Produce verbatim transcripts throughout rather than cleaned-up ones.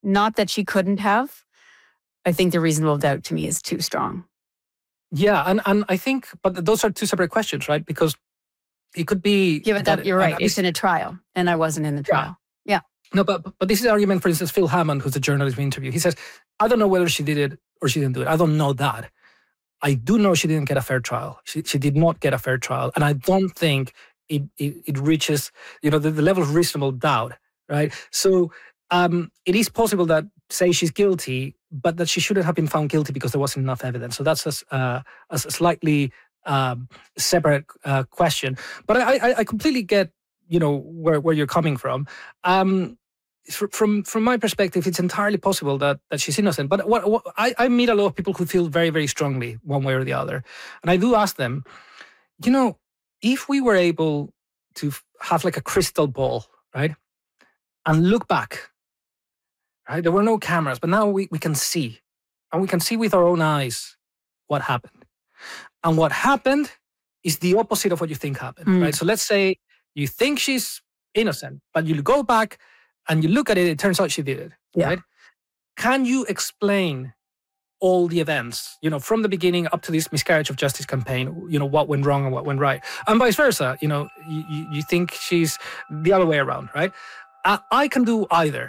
Not that she couldn't have. I think the reasonable doubt to me is too strong. Yeah, and, and I think, but those are two separate questions, right? Because it could be... Yeah, but that, that, you're right. It's in a trial, and I wasn't in the trial. Yeah. yeah. No, but but this is the argument, for instance, Phil Hammond, who's the journalist we interviewed. He says, I don't know whether she did it or she didn't do it. I don't know that. I do know she didn't get a fair trial. She she did not get a fair trial. And I don't think it it, it reaches, you know, the, the level of reasonable doubt, right? So um, it is possible that, say, she's guilty, but that she shouldn't have been found guilty because there wasn't enough evidence. So that's a, uh, a slightly um, separate uh, question. But I, I, I completely get, you know, where, where you're coming from. Um, from from my perspective, it's entirely possible that that she's innocent. But what, what I, I meet a lot of people who feel very, very strongly one way or the other. And I do ask them, you know, if we were able to have like a crystal ball, right, and look back, right, there were no cameras, but now we, we can see, and we can see with our own eyes what happened. And what happened is the opposite of what you think happened, mm. right? So let's say you think she's innocent, but you go back and you look at it, it turns out she did it, yeah. right? Can you explain all the events, you know, from the beginning up to this miscarriage of justice campaign, you know, what went wrong and what went right? And vice versa, you know, you, you think she's the other way around, right? I, I can do either.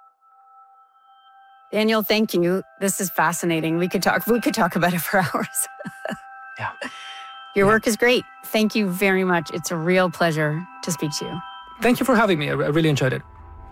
Daniel, thank you. This is fascinating. We could talk, we could talk about it for hours. yeah. Your yeah. work is great. Thank you very much. It's a real pleasure to speak to you. Thank you for having me. I really enjoyed it.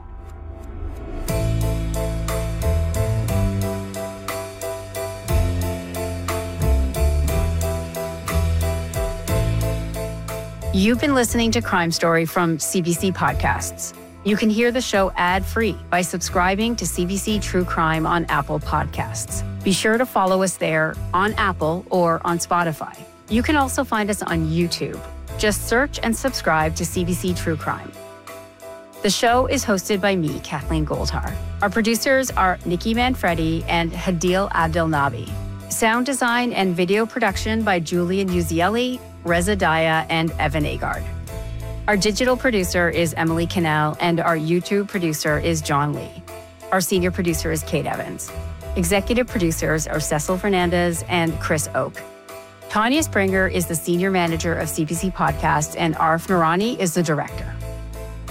You've been listening to Crime Story from C B C Podcasts. You can hear the show ad-free by subscribing to C B C True Crime on Apple Podcasts. Be sure to follow us there on Apple or on Spotify. You can also find us on YouTube. Just search and subscribe to C B C True Crime. The show is hosted by me, Kathleen Goldhar. Our producers are Nikki Manfredi and Hadil Abdelnabi. Sound design and video production by Julian Uzieli, Reza Daya, and Evan Agard. Our digital producer is Emily Cannell, and our YouTube producer is John Lee. Our senior producer is Kate Evans. Executive producers are Cecil Fernandez and Chris Oak. Tanya Springer is the senior manager of C B C Podcasts, and Arif Noorani is the director.